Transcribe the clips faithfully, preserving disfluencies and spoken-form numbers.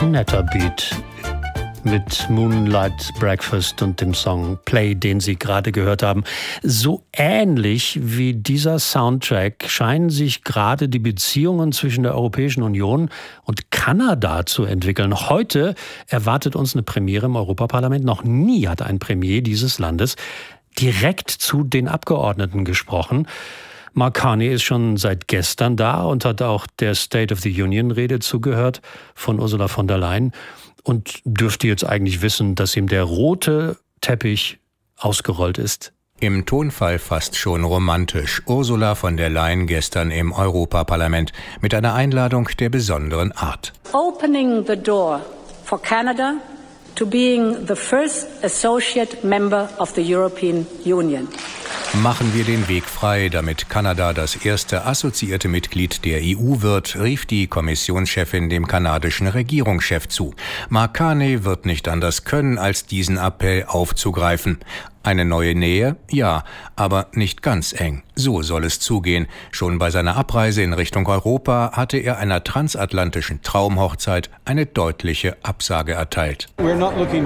ein netter Beat mit Moonlight Breakfast und dem Song Play, den Sie gerade gehört haben. So ähnlich wie dieser Soundtrack scheinen sich gerade die Beziehungen zwischen der Europäischen Union und Kanada zu entwickeln. Heute erwartet uns eine Premiere im Europaparlament. Noch nie hat ein Premier dieses Landes direkt zu den Abgeordneten gesprochen. Mark Carney ist schon seit gestern da und hat auch der State of the Union-Rede zugehört von Ursula von der Leyen und dürfte jetzt eigentlich wissen, dass ihm der rote Teppich ausgerollt ist. Im Tonfall fast schon romantisch. Ursula von der Leyen gestern im Europaparlament mit einer Einladung der besonderen Art. Opening the door for Canada to being the first associate member of the European Union. Machen wir den Weg frei, damit Kanada das erste assoziierte Mitglied der E U wird, rief die Kommissionschefin dem kanadischen Regierungschef zu. Mark Carney wird nicht anders können, als diesen Appell aufzugreifen. Eine neue Nähe? Ja, aber nicht ganz eng. So soll es zugehen. Schon bei seiner Abreise in Richtung Europa hatte er einer transatlantischen Traumhochzeit eine deutliche Absage erteilt. Wir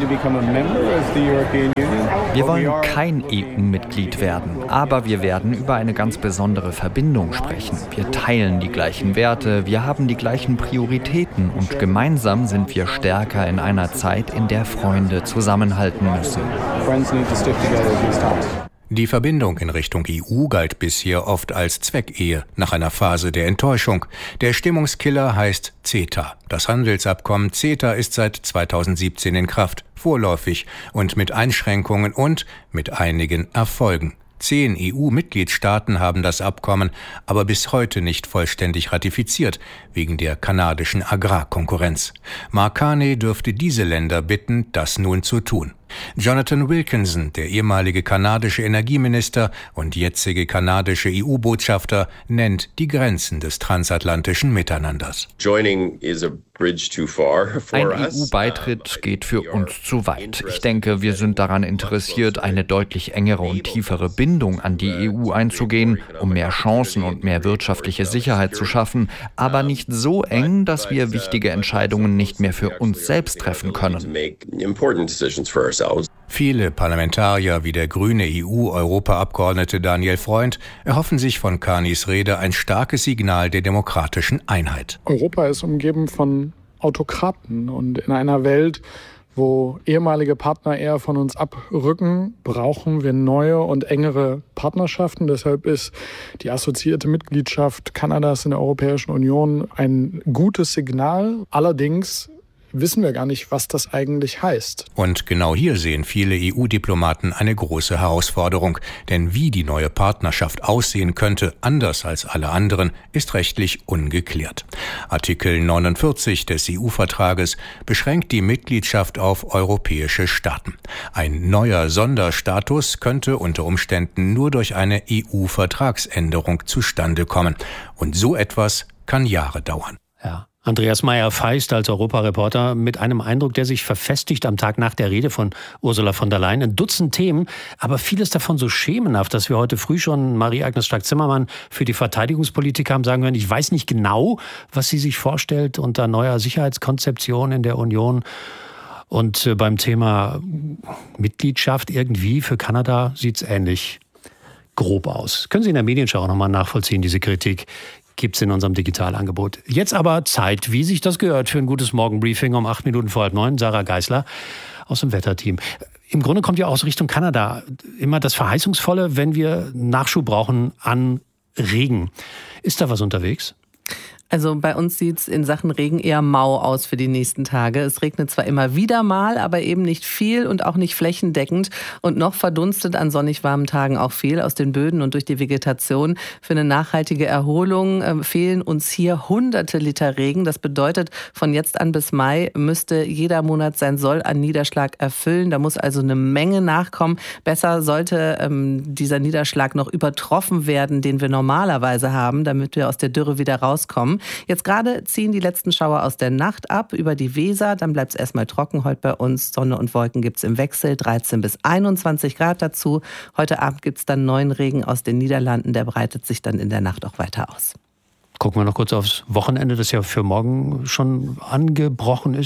wollen kein E U-Mitglied werden, aber wir werden über eine ganz besondere Verbindung sprechen. Wir teilen die gleichen Werte, wir haben die gleichen Prioritäten und gemeinsam sind wir stärker in einer Zeit, in der Freunde zusammenhalten müssen. Die Verbindung in Richtung E U galt bisher oft als Zweckehe, nach einer Phase der Enttäuschung. Der Stimmungskiller heißt CETA. Das Handelsabkommen CETA ist seit zweitausendsiebzehn in Kraft, vorläufig und mit Einschränkungen und mit einigen Erfolgen. Zehn E U-Mitgliedstaaten haben das Abkommen aber bis heute nicht vollständig ratifiziert, wegen der kanadischen Agrarkonkurrenz. Mark Carney dürfte diese Länder bitten, das nun zu tun. Jonathan Wilkinson, der ehemalige kanadische Energieminister und jetzige kanadische E U-Botschafter, nennt die Grenzen des transatlantischen Miteinanders. Joining is a bridge too far for Ein E U-Beitritt geht für uns zu weit. Ich denke, wir sind daran interessiert, eine deutlich engere und tiefere Bindung an die E U einzugehen, um mehr Chancen und mehr wirtschaftliche Sicherheit zu schaffen, aber nicht so eng, dass wir wichtige Entscheidungen nicht mehr für uns selbst treffen können. Viele Parlamentarier wie der grüne E U-Europaabgeordnete Daniel Freund erhoffen sich von Carneys Rede ein starkes Signal der demokratischen Einheit. Europa ist umgeben von Autokraten und in einer Welt, wo ehemalige Partner eher von uns abrücken, brauchen wir neue und engere Partnerschaften. Deshalb ist die assoziierte Mitgliedschaft Kanadas in der Europäischen Union ein gutes Signal. Allerdings wissen wir gar nicht, was das eigentlich heißt. Und genau hier sehen viele E U-Diplomaten eine große Herausforderung. Denn wie die neue Partnerschaft aussehen könnte, anders als alle anderen, ist rechtlich ungeklärt. Artikel neunundvierzig des E U-Vertrages beschränkt die Mitgliedschaft auf europäische Staaten. Ein neuer Sonderstatus könnte unter Umständen nur durch eine E U-Vertragsänderung zustande kommen. Und so etwas kann Jahre dauern. Ja. Andreas Meyer-Feist als Europareporter mit einem Eindruck, der sich verfestigt am Tag nach der Rede von Ursula von der Leyen. Ein Dutzend Themen, aber vieles davon so schemenhaft, dass wir heute früh schon Marie-Agnes Strack-Zimmermann für die Verteidigungspolitik haben sagen können, ich weiß nicht genau, was sie sich vorstellt unter neuer Sicherheitskonzeption in der Union. Und beim Thema Mitgliedschaft irgendwie für Kanada sieht es ähnlich grob aus. Können Sie in der Medienschau auch nochmal nachvollziehen, diese Kritik. Gibt es in unserem Digitalangebot. Jetzt aber Zeit, wie sich das gehört, für ein gutes Morgenbriefing um acht Minuten vor halb neun. Sarah Geisler aus dem Wetterteam. Im Grunde kommt ja aus Richtung Kanada immer das Verheißungsvolle, wenn wir Nachschub brauchen an Regen. Ist da was unterwegs? Also bei uns sieht's in Sachen Regen eher mau aus für die nächsten Tage. Es regnet zwar immer wieder mal, aber eben nicht viel und auch nicht flächendeckend. Und noch verdunstet an sonnig warmen Tagen auch viel aus den Böden und durch die Vegetation. Für eine nachhaltige Erholung äh, fehlen uns hier hunderte Liter Regen. Das bedeutet, von jetzt an bis Mai müsste jeder Monat sein Soll an Niederschlag erfüllen. Da muss also eine Menge nachkommen. Besser sollte ähm, dieser Niederschlag noch übertroffen werden, den wir normalerweise haben, damit wir aus der Dürre wieder rauskommen. Jetzt gerade ziehen die letzten Schauer aus der Nacht ab über die Weser. Dann bleibt es erstmal trocken heute bei uns. Sonne und Wolken gibt es im Wechsel, dreizehn bis einundzwanzig Grad dazu. Heute Abend gibt es dann neuen Regen aus den Niederlanden. Der breitet sich dann in der Nacht auch weiter aus. Gucken wir noch kurz aufs Wochenende, das ja für morgen schon angebrochen ist.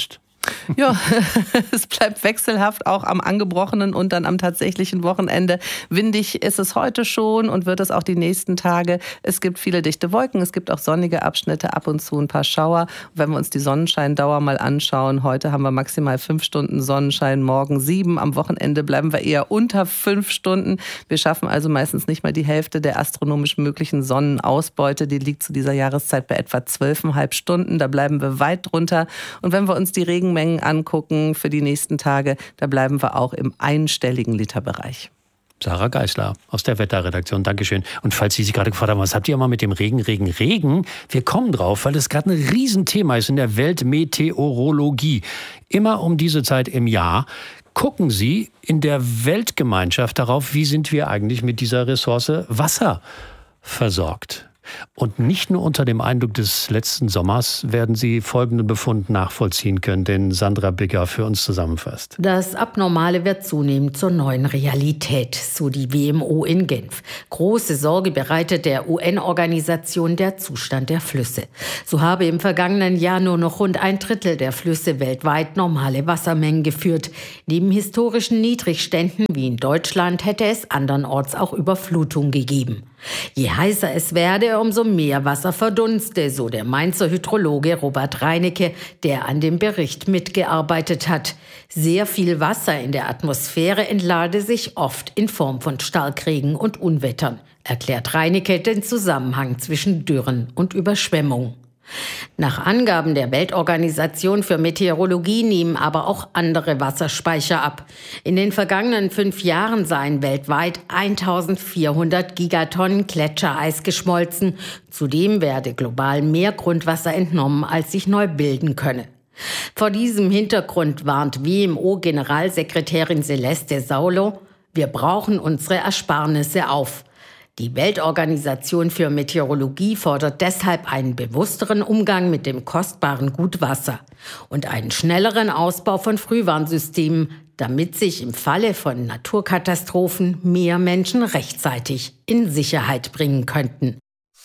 Ja, es bleibt wechselhaft, auch am angebrochenen und dann am tatsächlichen Wochenende. Windig ist es heute schon und wird es auch die nächsten Tage. Es gibt viele dichte Wolken, es gibt auch sonnige Abschnitte, ab und zu ein paar Schauer. Wenn wir uns die Sonnenscheindauer mal anschauen, heute haben wir maximal fünf Stunden Sonnenschein, morgen sieben. Am Wochenende bleiben wir eher unter fünf Stunden. Wir schaffen also meistens nicht mal die Hälfte der astronomisch möglichen Sonnenausbeute. Die liegt zu dieser Jahreszeit bei etwa zwölfeinhalb Stunden. Da bleiben wir weit drunter. Und wenn wir uns die Regen Mengen angucken für die nächsten Tage, da bleiben wir auch im einstelligen Literbereich. Sarah Geisler aus der Wetterredaktion, Dankeschön. Und falls Sie sich gerade gefragt haben, was habt ihr mal mit dem Regen, Regen, Regen? Wir kommen drauf, weil das gerade ein Riesenthema ist in der Weltmeteorologie. Immer um diese Zeit im Jahr gucken Sie in der Weltgemeinschaft darauf, wie sind wir eigentlich mit dieser Ressource Wasser versorgt. Und nicht nur unter dem Eindruck des letzten Sommers werden Sie folgenden Befund nachvollziehen können, den Sandra Bigger für uns zusammenfasst. Das Abnormale wird zunehmend zur neuen Realität, so die W M O in Genf. Große Sorge bereitet der U N-Organisation der Zustand der Flüsse. So habe im vergangenen Jahr nur noch rund ein Drittel der Flüsse weltweit normale Wassermengen geführt. Neben historischen Niedrigständen wie in Deutschland hätte es andernorts auch Überflutung gegeben. Je heißer es werde, umso mehr Wasser verdunste, so der Mainzer Hydrologe Robert Reinecke, der an dem Bericht mitgearbeitet hat. Sehr viel Wasser in der Atmosphäre entlade sich oft in Form von Starkregen und Unwettern, erklärt Reinecke den Zusammenhang zwischen Dürren und Überschwemmung. Nach Angaben der Weltorganisation für Meteorologie nehmen aber auch andere Wasserspeicher ab. In den vergangenen fünf Jahren seien weltweit eintausendvierhundert Gigatonnen Gletschereis geschmolzen. Zudem werde global mehr Grundwasser entnommen, als sich neu bilden könne. Vor diesem Hintergrund warnt W M O-Generalsekretärin Celeste Saulo: Wir brauchen unsere Ersparnisse auf. Die Weltorganisation für Meteorologie fordert deshalb einen bewussteren Umgang mit dem kostbaren Gut Wasser und einen schnelleren Ausbau von Frühwarnsystemen, damit sich im Falle von Naturkatastrophen mehr Menschen rechtzeitig in Sicherheit bringen könnten.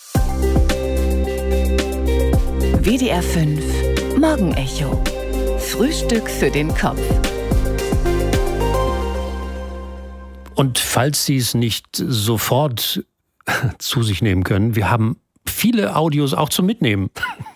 W D R fünf Morgenecho. Frühstück für den Kopf. Und falls Sie es nicht sofort zu sich nehmen können, wir haben viele Audios auch zum Mitnehmen.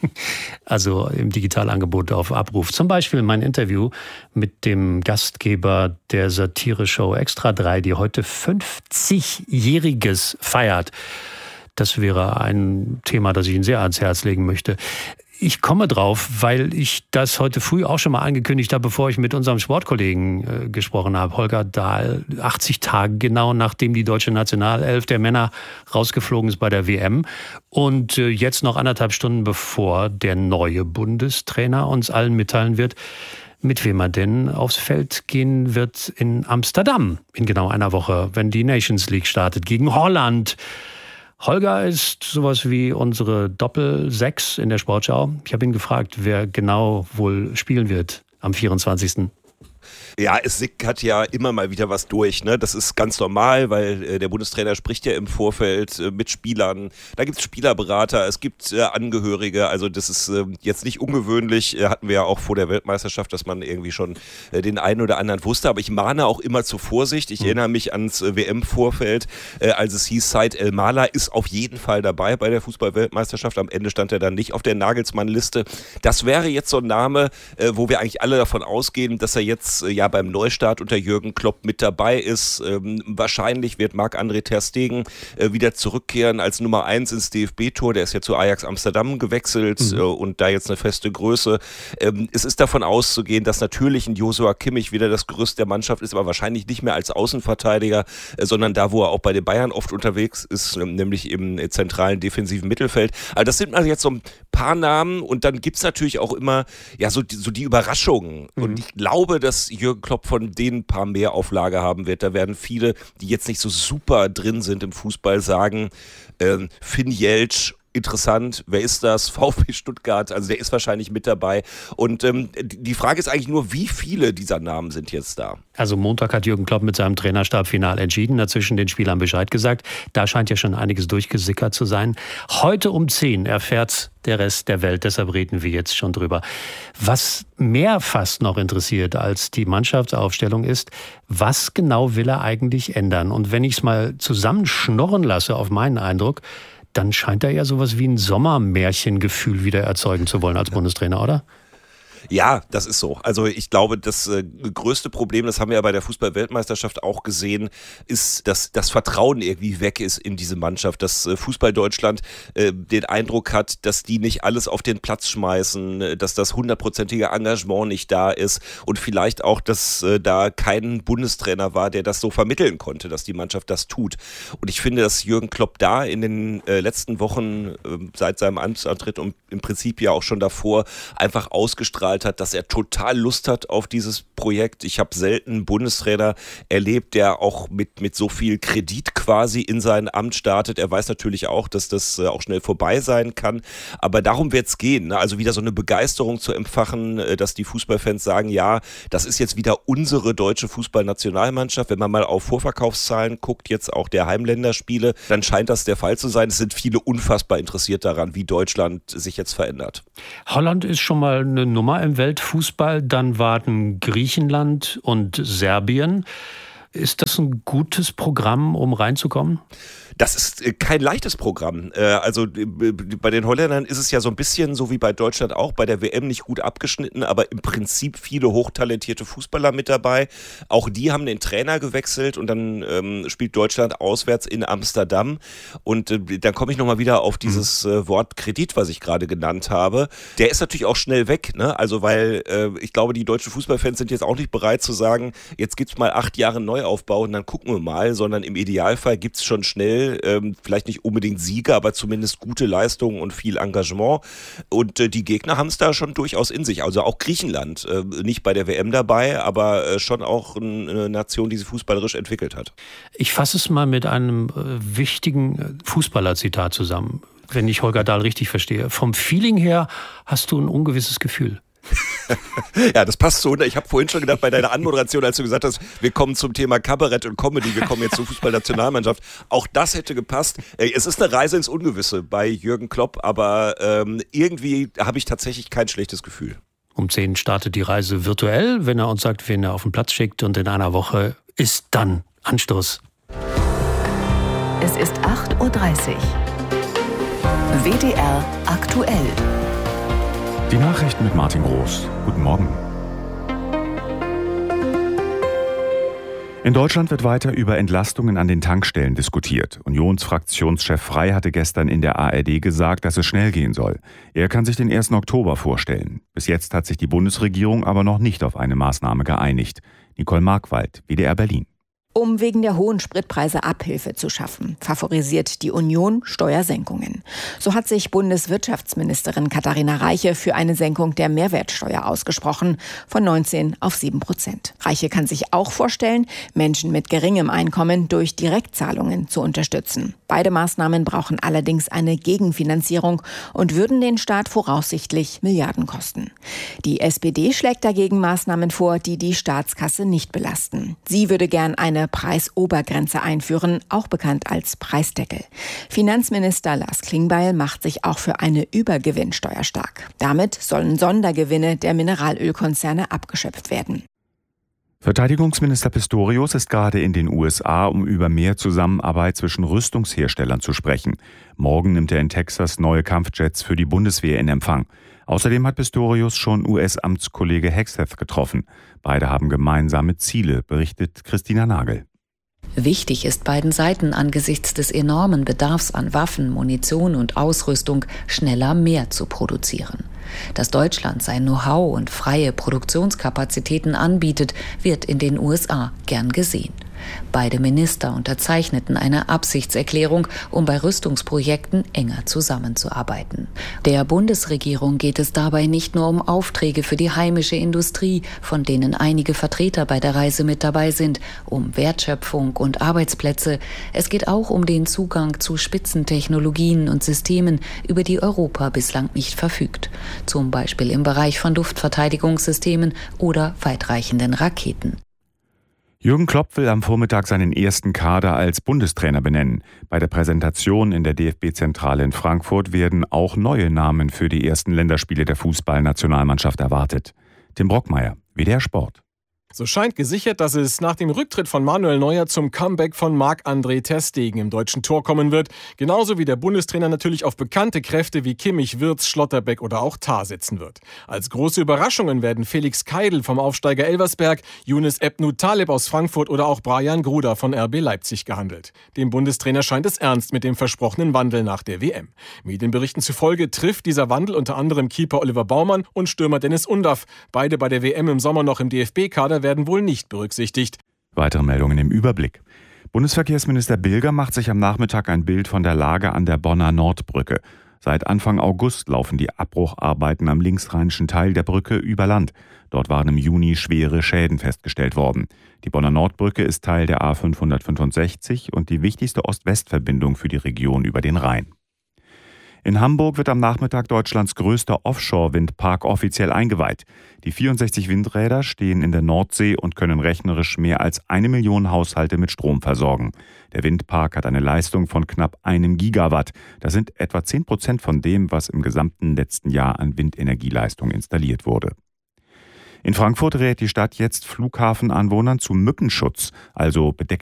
Also im Digitalangebot auf Abruf. Zum Beispiel mein Interview mit dem Gastgeber der Satire-Show Extra drei, die heute fünfzigjähriges feiert. Das wäre ein Thema, das ich Ihnen sehr ans Herz legen möchte. Ich komme drauf, weil ich das heute früh auch schon mal angekündigt habe, bevor ich mit unserem Sportkollegen äh, gesprochen habe, Holger Dahl, achtzig Tage genau nachdem die deutsche Nationalelf der Männer rausgeflogen ist bei der W M. Und äh, jetzt noch anderthalb Stunden bevor der neue Bundestrainer uns allen mitteilen wird, mit wem er denn aufs Feld gehen wird in Amsterdam in genau einer Woche, wenn die Nations League startet gegen Holland. Holger ist sowas wie unsere Doppel-Sechs in der Sportschau. Ich habe ihn gefragt, wer genau wohl spielen wird am vierundzwanzigsten Ja, es sickert ja immer mal wieder was durch, ne? Das ist ganz normal, weil äh, der Bundestrainer spricht ja im Vorfeld äh, mit Spielern. Da gibt es Spielerberater, es gibt äh, Angehörige. Also das ist äh, jetzt nicht ungewöhnlich. Äh, hatten wir ja auch vor der Weltmeisterschaft, dass man irgendwie schon äh, den einen oder anderen wusste. Aber ich mahne auch immer zur Vorsicht. Ich mhm. erinnere mich ans äh, W M-Vorfeld, äh, als es hieß, Said El-Mala ist auf jeden Fall dabei bei der Fußball-Weltmeisterschaft. Am Ende stand er dann nicht auf der Nagelsmann-Liste. Das wäre jetzt so ein Name, äh, wo wir eigentlich alle davon ausgehen, dass er jetzt äh, ja beim Neustart unter Jürgen Klopp mit dabei ist. Ähm, wahrscheinlich wird Marc-André ter Stegen äh, wieder zurückkehren als Nummer eins ins D F B-Tor. Der ist ja zu Ajax Amsterdam gewechselt mhm. äh, und da jetzt eine feste Größe. Ähm, es ist davon auszugehen, dass natürlich ein Joshua Kimmich wieder das Gerüst der Mannschaft ist, aber wahrscheinlich nicht mehr als Außenverteidiger, äh, sondern da, wo er auch bei den Bayern oft unterwegs ist, äh, nämlich im äh, zentralen defensiven Mittelfeld. Also das sind also jetzt so ein paar Namen und dann gibt es natürlich auch immer ja so die, so die Überraschungen. Mhm. Und ich glaube, dass Jürgen Klopp von denen ein paar mehr Auflage haben wird. Da werden viele, die jetzt nicht so super drin sind im Fußball, sagen, äh, Finn Jeltsch interessant, wer ist das? VfB Stuttgart, also der ist wahrscheinlich mit dabei. Und ähm, die Frage ist eigentlich nur, wie viele dieser Namen sind jetzt da? Also Montag hat Jürgen Klopp mit seinem Trainerstab final entschieden, dazwischen den Spielern Bescheid gesagt. Da scheint ja schon einiges durchgesickert zu sein. Heute um zehn erfährt der Rest der Welt, deshalb reden wir jetzt schon drüber. Was mehr fast noch interessiert als die Mannschaftsaufstellung ist, was genau will er eigentlich ändern? Und wenn ich es mal zusammenschnorren lasse auf meinen Eindruck, dann scheint er ja sowas wie ein Sommermärchengefühl wieder erzeugen zu wollen als Bundestrainer, oder? Ja, das ist so. Also ich glaube, das äh, größte Problem, das haben wir ja bei der Fußball-Weltmeisterschaft auch gesehen, ist, dass das Vertrauen irgendwie weg ist in diese Mannschaft, dass äh, Fußball-Deutschland äh, den Eindruck hat, dass die nicht alles auf den Platz schmeißen, dass das hundertprozentige Engagement nicht da ist und vielleicht auch, dass äh, da kein Bundestrainer war, der das so vermitteln konnte, dass die Mannschaft das tut. Und ich finde, dass Jürgen Klopp da in den äh, letzten Wochen äh, seit seinem Amtsantritt und im Prinzip ja auch schon davor einfach ausgestrahlt hat, dass er total Lust hat auf dieses Projekt. Ich habe selten einen Bundestrainer erlebt, der auch mit, mit so viel Kredit quasi in sein Amt startet. Er weiß natürlich auch, dass das auch schnell vorbei sein kann. Aber darum wird es gehen. Ne? Also wieder so eine Begeisterung zu empfachen, dass die Fußballfans sagen, ja, das ist jetzt wieder unsere deutsche Fußballnationalmannschaft. Wenn man mal auf Vorverkaufszahlen guckt, jetzt auch der Heimländerspiele, dann scheint das der Fall zu sein. Es sind viele unfassbar interessiert daran, wie Deutschland sich jetzt verändert. Holland ist schon mal eine Nummer im Weltfußball, dann warten Griechenland und Serbien. Ist das ein gutes Programm, um reinzukommen? Das ist kein leichtes Programm. Also bei den Holländern ist es ja so ein bisschen so wie bei Deutschland auch, bei der W M nicht gut abgeschnitten, aber im Prinzip viele hochtalentierte Fußballer mit dabei. Auch die haben den Trainer gewechselt und dann ähm, spielt Deutschland auswärts in Amsterdam. Und äh, dann komme ich nochmal wieder auf dieses äh, Wort Kredit, was ich gerade genannt habe. Der ist natürlich auch schnell weg, ne? Also weil äh, ich glaube, die deutschen Fußballfans sind jetzt auch nicht bereit zu sagen, jetzt gibt's mal acht Jahre Neuaufbau und dann gucken wir mal, sondern im Idealfall gibt's schon schnell Ähm, vielleicht nicht unbedingt Siege, aber zumindest gute Leistungen und viel Engagement. Und äh, die Gegner haben es da schon durchaus in sich. Also auch Griechenland, äh, nicht bei der W M dabei, aber äh, schon auch eine Nation, die sich fußballerisch entwickelt hat. Ich fasse es mal mit einem äh, wichtigen Fußballer-Zitat zusammen, wenn ich Holger Dahl richtig verstehe. Vom Feeling her hast du ein ungewisses Gefühl. Ja, das passt so. Ich habe vorhin schon gedacht, bei deiner Anmoderation, als du gesagt hast, wir kommen zum Thema Kabarett und Comedy, wir kommen jetzt zur Fußballnationalmannschaft. Auch das hätte gepasst. Es ist eine Reise ins Ungewisse bei Jürgen Klopp, aber ähm, irgendwie habe ich tatsächlich kein schlechtes Gefühl. Um zehn startet die Reise virtuell, wenn er uns sagt, wen er auf den Platz schickt, und in einer Woche ist dann Anstoß. Es ist acht Uhr dreißig. W D R aktuell. Die Nachrichten mit Martin Groß. Guten Morgen. In Deutschland wird weiter über Entlastungen an den Tankstellen diskutiert. Unionsfraktionschef Frey hatte gestern in der A R D gesagt, dass es schnell gehen soll. Er kann sich den ersten Oktober vorstellen. Bis jetzt hat sich die Bundesregierung aber noch nicht auf eine Maßnahme geeinigt. Nicole Markwald, W D R Berlin. Um wegen der hohen Spritpreise Abhilfe zu schaffen, favorisiert die Union Steuersenkungen. So hat sich Bundeswirtschaftsministerin Katharina Reiche für eine Senkung der Mehrwertsteuer ausgesprochen, von neunzehn auf sieben Prozent. Reiche kann sich auch vorstellen, Menschen mit geringem Einkommen durch Direktzahlungen zu unterstützen. Beide Maßnahmen brauchen allerdings eine Gegenfinanzierung und würden den Staat voraussichtlich Milliarden kosten. Die S P D schlägt dagegen Maßnahmen vor, die die Staatskasse nicht belasten. Sie würde gern eine Preisobergrenze einführen, auch bekannt als Preisdeckel. Finanzminister Lars Klingbeil macht sich auch für eine Übergewinnsteuer stark. Damit sollen Sondergewinne der Mineralölkonzerne abgeschöpft werden. Verteidigungsminister Pistorius ist gerade in den U S A, um über mehr Zusammenarbeit zwischen Rüstungsherstellern zu sprechen. Morgen nimmt er in Texas neue Kampfjets für die Bundeswehr in Empfang. Außerdem hat Pistorius schon U S-Amtskollege Hegseth getroffen. Beide haben gemeinsame Ziele, berichtet Christina Nagel. Wichtig ist beiden Seiten angesichts des enormen Bedarfs an Waffen, Munition und Ausrüstung schneller mehr zu produzieren. Dass Deutschland sein Know-how und freie Produktionskapazitäten anbietet, wird in den U S A gern gesehen. Beide Minister unterzeichneten eine Absichtserklärung, um bei Rüstungsprojekten enger zusammenzuarbeiten. Der Bundesregierung geht es dabei nicht nur um Aufträge für die heimische Industrie, von denen einige Vertreter bei der Reise mit dabei sind, um Wertschöpfung und Arbeitsplätze. Es geht auch um den Zugang zu Spitzentechnologien und Systemen, über die Europa bislang nicht verfügt. Zum Beispiel im Bereich von Luftverteidigungssystemen oder weitreichenden Raketen. Jürgen Klopp will am Vormittag seinen ersten Kader als Bundestrainer benennen. Bei der Präsentation in der D F B-Zentrale in Frankfurt werden auch neue Namen für die ersten Länderspiele der Fußballnationalmannschaft erwartet. Tim Brockmeier, W D R Sport. So scheint gesichert, dass es nach dem Rücktritt von Manuel Neuer zum Comeback von Marc-André ter Stegen im deutschen Tor kommen wird. Genauso wie der Bundestrainer natürlich auf bekannte Kräfte wie Kimmich, Wirtz, Schlotterbeck oder auch Tah setzen wird. Als große Überraschungen werden Felix Keidl vom Aufsteiger Elversberg, Younes Ebnou Taleb aus Frankfurt oder auch Brian Gruda von R B Leipzig gehandelt. Dem Bundestrainer scheint es ernst mit dem versprochenen Wandel nach der W M. Medienberichten zufolge trifft dieser Wandel unter anderem Keeper Oliver Baumann und Stürmer Dennis Undaff. Beide bei der W M im Sommer noch im D F B-Kader werden wohl nicht berücksichtigt. Weitere Meldungen im Überblick. Bundesverkehrsminister Bilger macht sich am Nachmittag ein Bild von der Lage an der Bonner Nordbrücke. Seit Anfang August laufen die Abbrucharbeiten am linksrheinischen Teil der Brücke über Land. Dort waren im Juni schwere Schäden festgestellt worden. Die Bonner Nordbrücke ist Teil der A fünfhundertfünfundsechzig und die wichtigste Ost-West-Verbindung für die Region über den Rhein. In Hamburg wird am Nachmittag Deutschlands größter Offshore-Windpark offiziell eingeweiht. Die vierundsechzig Windräder stehen in der Nordsee und können rechnerisch mehr als eine Million Haushalte mit Strom versorgen. Der Windpark hat eine Leistung von knapp einem Gigawatt. Das sind etwa zehn Prozent von dem, was im gesamten letzten Jahr an Windenergieleistung installiert wurde. In Frankfurt rät die Stadt jetzt Flughafenanwohnern zu Mückenschutz, also bedeckte